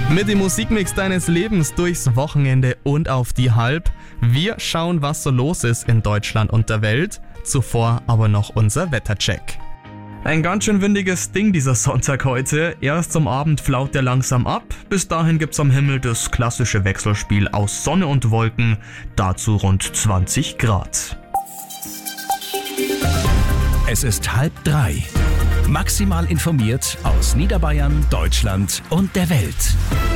Mit dem Musikmix deines Lebens durchs Wochenende und auf die Halb. Wir schauen, was so los ist in Deutschland und der Welt. Zuvor aber noch unser Wettercheck. Ein ganz schön windiges Ding dieser Sonntag heute. Erst zum Abend flaut er langsam ab. Bis dahin gibt's am Himmel das klassische Wechselspiel aus Sonne und Wolken. Dazu rund 20 Grad. Es ist 2:30. Maximal informiert aus Niederbayern, Deutschland und der Welt.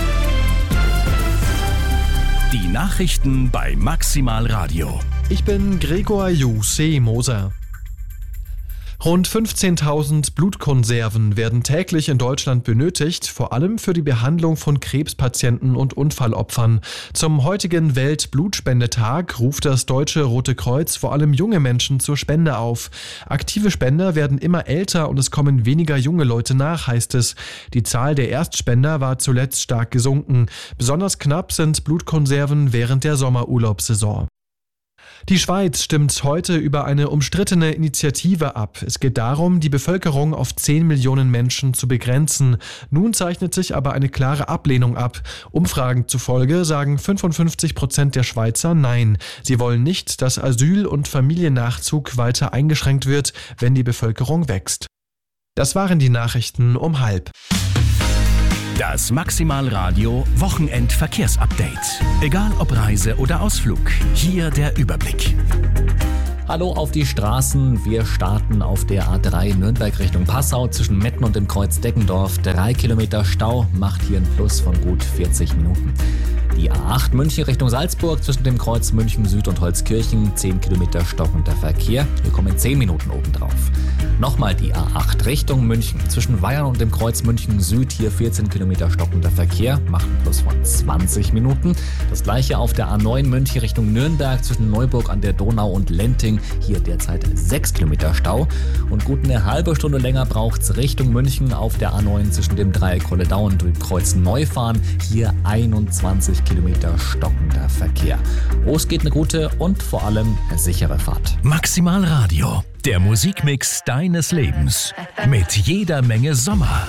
Die Nachrichten bei Maximal Radio. Ich bin Gregor Moser. Rund 15.000 Blutkonserven werden täglich in Deutschland benötigt, vor allem für die Behandlung von Krebspatienten und Unfallopfern. Zum heutigen Weltblutspendetag ruft das Deutsche Rote Kreuz vor allem junge Menschen zur Spende auf. Aktive Spender werden immer älter und es kommen weniger junge Leute nach, heißt es. Die Zahl der Erstspender war zuletzt stark gesunken. Besonders knapp sind Blutkonserven während der Sommerurlaubssaison. Die Schweiz stimmt heute über eine umstrittene Initiative ab. Es geht darum, die Bevölkerung auf 10 Millionen Menschen zu begrenzen. Nun zeichnet sich aber eine klare Ablehnung ab. Umfragen zufolge sagen 55% der Schweizer Nein. Sie wollen nicht, dass Asyl- und Familiennachzug weiter eingeschränkt wird, wenn die Bevölkerung wächst. Das waren die Nachrichten um 12:30. Das Maximal Radio Wochenendverkehrsupdate. Egal ob Reise oder Ausflug, hier der Überblick. Hallo auf die Straßen. Wir starten auf der A3 Nürnberg Richtung Passau zwischen Metten und dem Kreuz Deggendorf. 3 Kilometer Stau macht hier einen Plus von gut 40 Minuten. Die A8 München Richtung Salzburg zwischen dem Kreuz München Süd und Holzkirchen. 10 Kilometer stockender Verkehr. Hier kommen 10 Minuten obendrauf. Nochmal die A8 Richtung München zwischen Weyern und dem Kreuz München Süd. Hier 14 Kilometer stockender Verkehr. Macht einen Plus von 20 Minuten. Das gleiche auf der A9 München Richtung Nürnberg zwischen Neuburg an der Donau und Lenting. Hier derzeit 6 Kilometer Stau. Und gut eine halbe Stunde länger braucht es Richtung München auf der A9 zwischen dem Dreieck Holledau und dem Kreuz Neufahren. Hier 21 Kilometer stockender Verkehr. Es geht eine gute und vor allem eine sichere Fahrt. Maximal Radio, der Musikmix deines Lebens. Mit jeder Menge Sommer.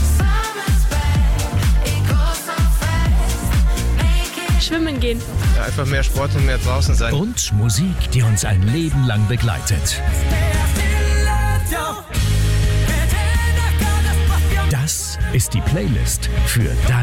Schwimmen gehen. Ja, einfach mehr Sport und mehr draußen sein. Und Musik, die uns ein Leben lang begleitet. Das ist die Playlist für dein